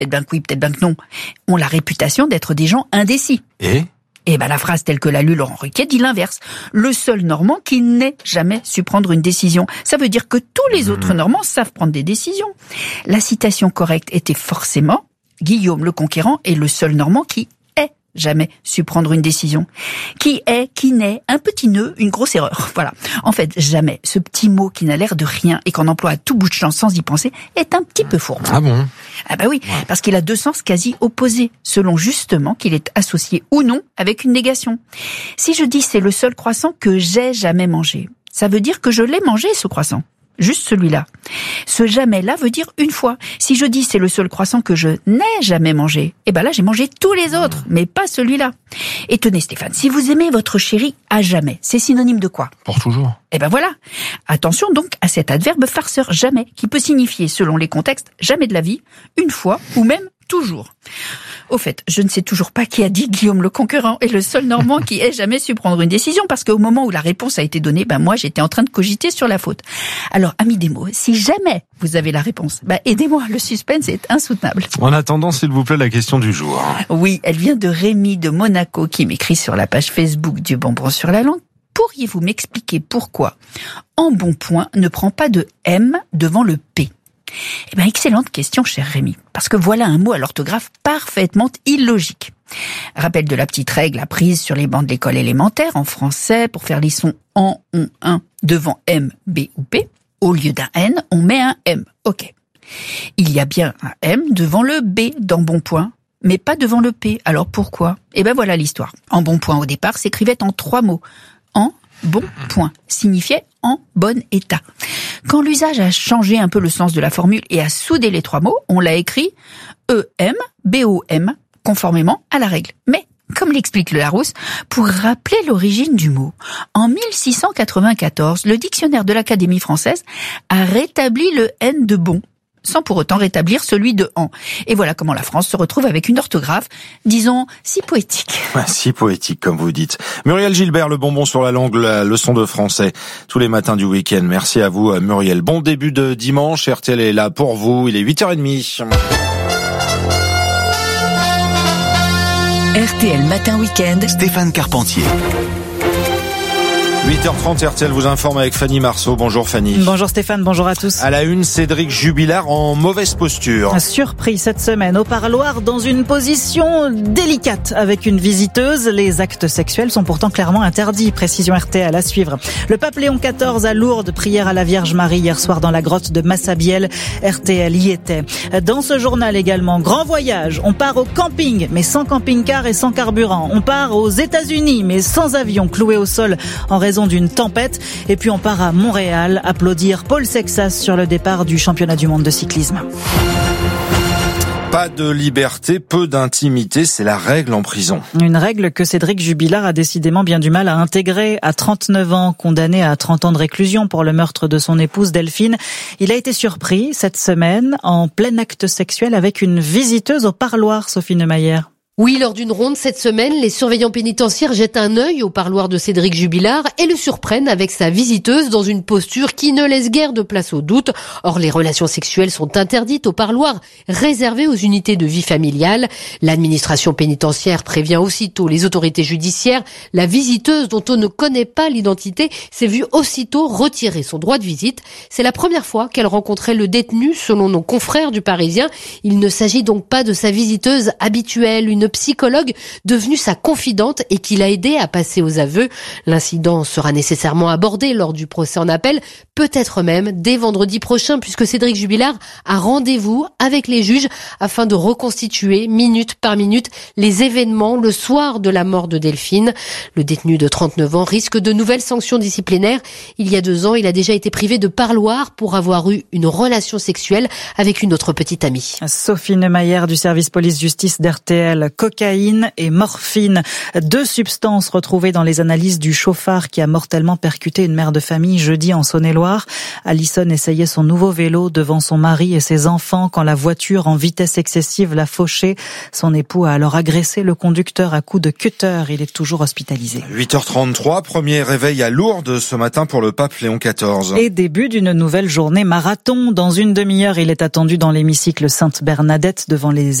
peut-être bien que oui, peut-être bien que non, ont la réputation d'être des gens indécis. Et la phrase telle que l'a lu Laurent Ruquier dit l'inverse. Le seul Normand qui n'ait jamais su prendre une décision. Ça veut dire que tous les autres Normands savent prendre des décisions. La citation correcte était forcément Guillaume le Conquérant est le seul Normand qui ait jamais su prendre une décision. Qui est, qui n'est, un petit nœud, une grosse erreur. Voilà. En fait, jamais. Ce petit mot qui n'a l'air de rien et qu'on emploie à tout bout de champ sans y penser est un petit peu fourbe. Ah bon ? Ah bah oui, parce qu'il a deux sens quasi opposés, selon justement qu'il est associé ou non avec une négation. Si je dis c'est le seul croissant que j'ai jamais mangé, ça veut dire que je l'ai mangé ce croissant. Juste celui-là. Ce jamais-là veut dire une fois. Si je dis c'est le seul croissant que je n'ai jamais mangé, là j'ai mangé tous les autres, mais pas celui-là. Et tenez Stéphane, si vous aimez votre chéri à jamais, c'est synonyme de quoi ? Pour toujours. Voilà. Attention donc à cet adverbe farceur jamais, qui peut signifier, selon les contextes, jamais de la vie, une fois ou même toujours. Au fait, je ne sais toujours pas qui a dit Guillaume le Conquérant est le seul Normand qui ait jamais su prendre une décision, parce qu'au moment où la réponse a été donnée, moi j'étais en train de cogiter sur la faute. Alors, amis des mots, si jamais vous avez la réponse, aidez-moi, le suspense est insoutenable. En attendant, s'il vous plaît, la question du jour. Oui, elle vient de Rémi de Monaco qui m'écrit sur la page Facebook du Bonbon sur la langue. Pourriez-vous m'expliquer pourquoi Embonpoint ne prend pas de M devant le P ? Excellente question, cher Rémi, parce que voilà un mot à l'orthographe parfaitement illogique. Rappel de la petite règle apprise sur les bancs de l'école élémentaire en français pour faire les sons en, on, un devant M, B ou P. Au lieu d'un N, on met un M. Ok. Il y a bien un M devant le B d'Embonpoint, mais pas devant le P. Alors pourquoi ? Voilà l'histoire. Embonpoint au départ s'écrivait en 3 mots. En bon point signifiait en bon état. Quand l'usage a changé un peu le sens de la formule et a soudé les 3 mots, on l'a écrit E-M-B-O-M, conformément à la règle. Mais, comme l'explique le Larousse, pour rappeler l'origine du mot, en 1694, le dictionnaire de l'Académie française a rétabli le N de bon, sans pour autant rétablir celui de en. Et voilà comment la France se retrouve avec une orthographe, disons, si poétique. Si poétique, comme vous dites. Muriel Gilbert, le bonbon sur la langue, la leçon de français, tous les matins du week-end. Merci à vous, Muriel. Bon début de dimanche, RTL est là pour vous, il est 8h30. RTL Matin Week-end, Stéphane Carpentier. 8h30, RTL vous informe avec Fanny Marceau. Bonjour Fanny. Bonjour Stéphane, bonjour à tous. À la une, Cédric Jubilard en mauvaise posture. Surpris cette semaine au parloir dans une position délicate avec une visiteuse. Les actes sexuels sont pourtant clairement interdits. Précision RTL à suivre. Le pape Léon XIV à Lourdes, prière à la Vierge Marie hier soir dans la grotte de Massabielle. RTL y était. Dans ce journal également, grand voyage. On part au camping, mais sans camping-car et sans carburant. On part aux États-Unis, mais sans avion, cloué au sol en raison d'une tempête. Et puis on part à Montréal applaudir Paul Sexas sur le départ du championnat du monde de cyclisme. Pas de liberté, peu d'intimité, c'est la règle en prison. Une règle que Cédric Jubilard a décidément bien du mal à intégrer. À 39 ans, condamné à 30 ans de réclusion pour le meurtre de son épouse Delphine, il a été surpris cette semaine en plein acte sexuel avec une visiteuse au parloir, Sophie Neumayer. Oui, lors d'une ronde cette semaine, les surveillants pénitentiaires jettent un œil au parloir de Cédric Jubilard et le surprennent avec sa visiteuse dans une posture qui ne laisse guère de place au doute. Or, les relations sexuelles sont interdites au parloir, réservées aux unités de vie familiale. L'administration pénitentiaire prévient aussitôt les autorités judiciaires. La visiteuse, dont on ne connaît pas l'identité, s'est vue aussitôt retirer son droit de visite. C'est la première fois qu'elle rencontrait le détenu, selon nos confrères du Parisien. Il ne s'agit donc pas de sa visiteuse habituelle, une psychologue devenue sa confidente et qui l'a aidé à passer aux aveux. L'incident sera nécessairement abordé lors du procès en appel, peut-être même dès vendredi prochain, puisque Cédric Jubilard a rendez-vous avec les juges afin de reconstituer minute par minute les événements le soir de la mort de Delphine. Le détenu de 39 ans risque de nouvelles sanctions disciplinaires. Il y a 2 ans, il a déjà été privé de parloir pour avoir eu une relation sexuelle avec une autre petite amie. Sophie Neumayer du service police-justice d'RTL. cocaïne et morphine. 2 substances retrouvées dans les analyses du chauffard qui a mortellement percuté une mère de famille jeudi en Saône-et-Loire. Alison essayait son nouveau vélo devant son mari et ses enfants quand la voiture en vitesse excessive l'a fauché. Son époux a alors agressé le conducteur à coups de cutter. Il est toujours hospitalisé. 8h33, premier réveil à Lourdes ce matin pour le pape Léon XIV. Et début d'une nouvelle journée marathon. Dans une demi-heure, il est attendu dans l'hémicycle Sainte-Bernadette devant les